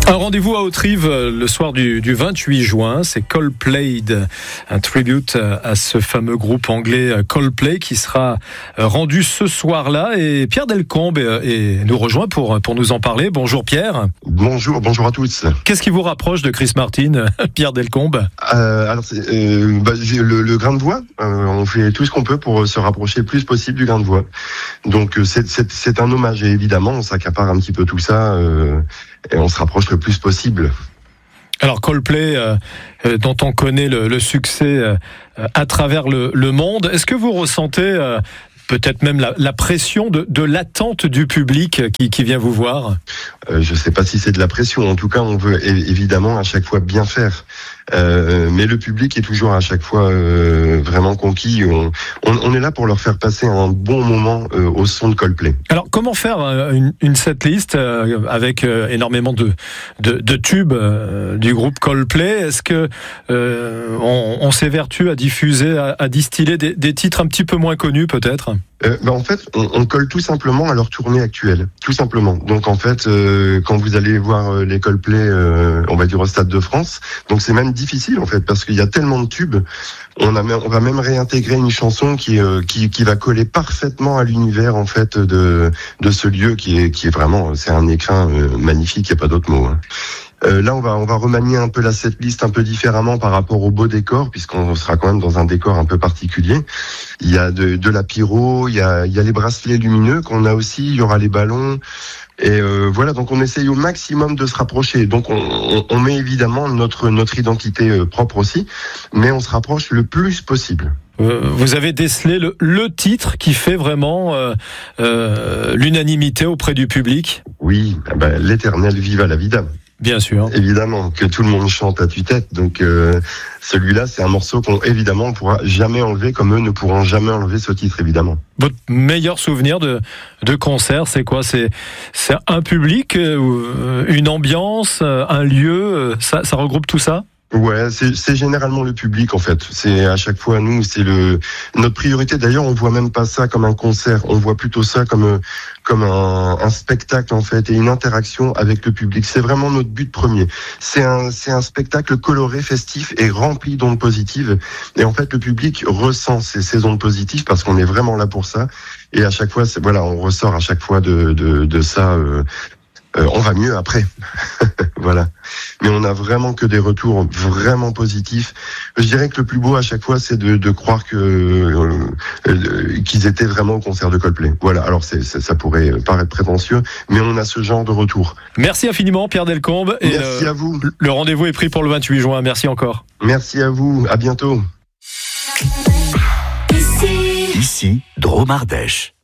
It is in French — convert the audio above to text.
Un rendez-vous à Hauterive le soir du 28 juin, c'est Coldplay, un tribute à ce fameux groupe anglais Coldplay qui sera rendu ce soir-là. Et Pierre Delcombe nous rejoint pour nous en parler. Bonjour Pierre. Bonjour à tous. Qu'est-ce qui vous rapproche de Chris Martin, Pierre Delcombe? Alors le grain de voix. On fait tout ce qu'on peut pour se rapprocher le plus possible du grain de voix. Donc c'est un hommage et évidemment on s'accapare un petit peu tout ça. Et on se rapproche le plus possible. Alors Coldplay, dont on connaît le succès à travers le monde, est-ce que vous ressentez peut-être même la pression de l'attente du public qui vient vous voir? Je ne sais pas si c'est de la pression. En tout cas, on veut évidemment à chaque fois bien faire. Mais le public est toujours à chaque fois vraiment conquis. On est là pour leur faire passer un bon moment au son de Coldplay. Alors, comment faire une setlist avec énormément de tubes du groupe Coldplay? Est-ce que on s'évertue à diffuser, à distiller des titres un petit peu moins connus peut-être? En fait, on colle tout simplement à leur tournée actuelle, tout simplement. Donc en fait, quand vous allez voir les Coldplay, on va dire au Stade de France, donc c'est même difficile en fait parce qu'il y a tellement de tubes. On va même réintégrer une chanson qui va coller parfaitement à l'univers en fait de ce lieu qui est vraiment, c'est un écrin magnifique, il n'y a pas d'autre mot. Là, on va remanier un peu la setlist un peu différemment par rapport au beau décor, puisqu'on sera quand même dans un décor un peu particulier. Il y a de la pyro, il y a les bracelets lumineux qu'on a aussi, il y aura les ballons. Et voilà, donc on essaye au maximum de se rapprocher. Donc on met évidemment notre identité propre aussi, mais on se rapproche le plus possible. Vous avez décelé le titre qui fait vraiment l'unanimité auprès du public? Oui, l'éternel Viva la Vida. Bien sûr. Évidemment, que tout le monde chante à tue-tête. Donc celui-là, c'est un morceau qu'on évidemment on pourra jamais enlever, comme eux ne pourront jamais enlever ce titre, évidemment. Votre meilleur souvenir de concert, c'est quoi? C'est un public, une ambiance, un lieu, ça regroupe tout ça? Ouais, c'est généralement le public en fait. C'est à chaque fois nous, c'est notre priorité. D'ailleurs, on voit même pas ça comme un concert. On voit plutôt ça comme un spectacle en fait et une interaction avec le public. C'est vraiment notre but premier. C'est un spectacle coloré, festif et rempli d'ondes positives. Et en fait, le public ressent ces ondes positives parce qu'on est vraiment là pour ça. Et à chaque fois, on ressort à chaque fois de ça. On va mieux après. Voilà. Mais on a vraiment que des retours vraiment positifs. Je dirais que le plus beau à chaque fois, c'est de croire qu'ils étaient vraiment au concert de Coldplay. Voilà. Alors ça pourrait paraître prétentieux, mais on a ce genre de retour. Merci infiniment Pierre Delcombe. Merci à vous. Le rendez-vous est pris pour le 28 juin. Merci encore. Merci à vous. À bientôt. Ici, Drôme Ardèche.